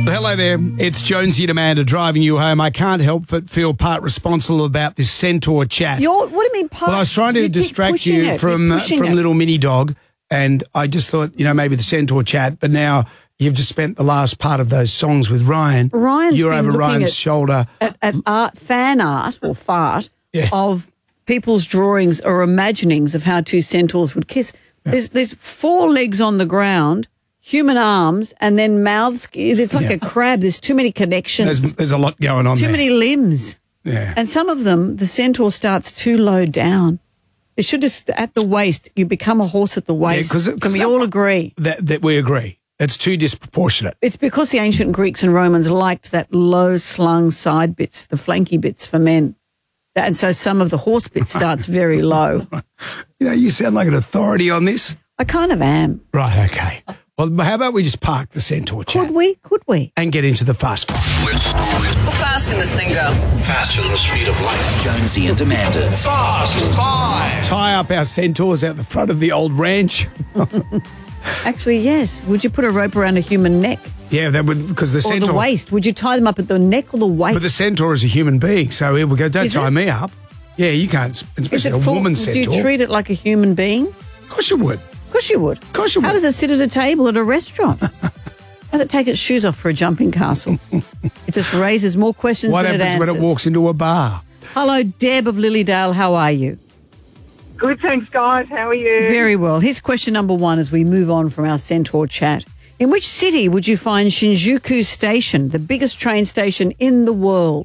Hello there, it's Jonesy and Amanda driving you home. I can't help but feel part responsible about this Centaur chat. What do you mean part? Well, I was trying to distract you from Little Mini Dog, and I just thought, maybe the Centaur chat, but now you've just spent the last part of those songs with Ryan. You're over Ryan's shoulder. At art, fan art or fart of people's drawings or imaginings of how two centaurs would kiss. Yeah. There's four legs on the ground, human arms, and then mouths. It's like a crab. There's too many connections. There's a lot going on there. Too many limbs. Yeah. And some of them, the centaur starts too low down. It should just, at the waist, you become a horse at the waist. Yeah, Can we all agree? That we agree. It's too disproportionate. It's because the ancient Greeks and Romans liked that low-slung side bits, the flanky bits for men. And so some of the horse bit starts very low. You sound like an authority on this. I kind of am. Right, okay. Well, how about we just park the Centaur chat? Could we? And get into the fast five. How fast can this thing go? Faster than the speed of light. Jonesy and Amanda's Fast Five. Tie up our centaurs out the front of the old ranch. Actually, yes. Would you put a rope around a human neck? Yeah, that would, because the centaur... Or the waist. Would you tie them up at the neck or the waist? But the centaur is a human being, so here we go. Don't tie me up. Yeah, you can't, especially a woman centaur. Do you treat it like a human being? Of course you would. Of course you would. Of course you would. How does it sit at a table at a restaurant? How does it take its shoes off for a jumping castle? It just raises more questions than it answers. What happens when it walks into a bar? Hello, Deb of Lilydale. How are you? Good, thanks, guys. How are you? Very well. Here's question number one as we move on from our centaur chat. In which city would you find Shinjuku Station, the biggest train station in the world?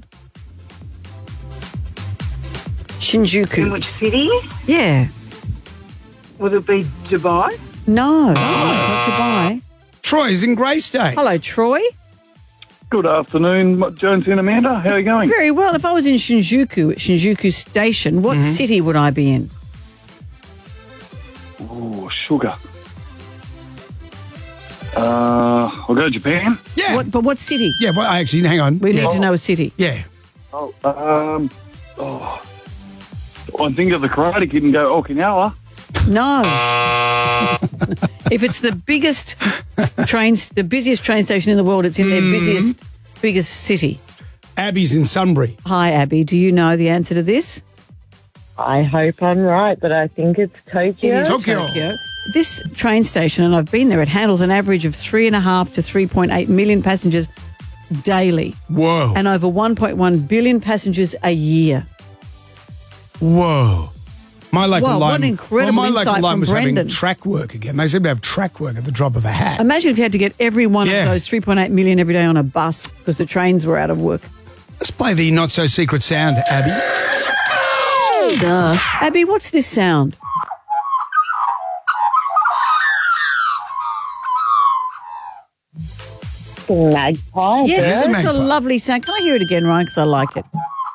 Shinjuku. In which city? Yeah. Would it be Dubai? No, it's not Dubai. Troy's in Grey State. Hello, Troy. Good afternoon, Jonesy and Amanda. How are you going? Very well. If I was in Shinjuku, at Shinjuku Station, what city would I be in? Oh, sugar. I'll go Japan. Yeah. But what city? Yeah, well, actually, hang on. We need to know a city. Yeah. I think of the Karate Kid and go Okinawa. No. If it's the biggest the busiest train station in the world, it's in their biggest city. Abby's in Sunbury. Hi, Abby. Do you know the answer to this? I hope I'm right, but I think it's Tokyo. It is Tokyo. This train station, and I've been there, it handles an average of 3.5 to 3.8 million passengers daily. Whoa. And over 1.1 billion passengers a year. Whoa. My local line, what an incredible insight local line from was Brendan. having track work again. They seem to have track work at the drop of a hat. Imagine if you had to get every one of those 3.8 million every day on a bus because the trains were out of work. Let's play the not-so-secret sound, Abby. Duh. Abby, what's this sound? Magpie. Yes, It is it's a a magpie. lovely sound. Can I hear it again, Ryan, because I like it?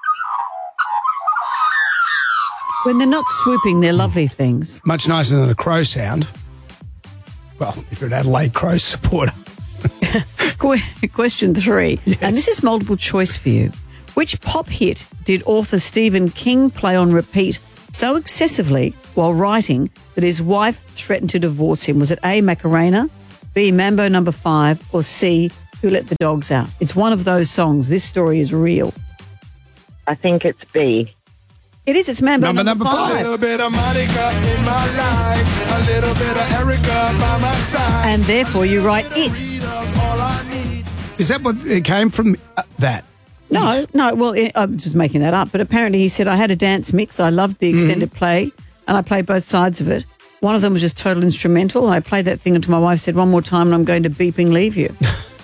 When they're not swooping, they're lovely things. Much nicer than a crow sound. Well, if you're an Adelaide Crows supporter. Question 3. Yes. And this is multiple choice for you. Which pop hit did author Stephen King play on repeat so excessively while writing that his wife threatened to divorce him? Was it A, Macarena, B, Mambo No. 5, or C, Who Let the Dogs Out? It's one of those songs. This story is real. I think it's B. It is. It's Mambo No. Number 5. A little bit of Monica in my life, a little bit of Erica by my side. And therefore you write it. All I need. Is that what it came from? That? No. Well, I'm just making that up. But apparently he said, I had a dance mix. I loved the extended play, and I played both sides of it. One of them was just total instrumental. I played that thing until my wife said, one more time and I'm going to beeping leave you.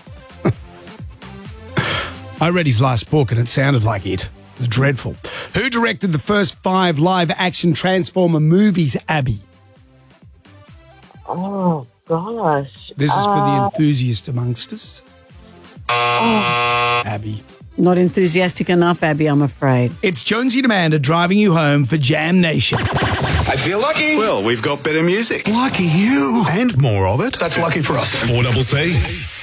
I read his last book and it sounded like it. It was dreadful. Who directed the first 5 live-action Transformer movies, Abby? Oh, gosh. This is for the enthusiast amongst us. Abby. Not enthusiastic enough, Abby, I'm afraid. It's Jonesy and Amanda driving you home for Jam Nation. I feel lucky. Well, we've got better music. Lucky you. And more of it. That's lucky for us. 4CC.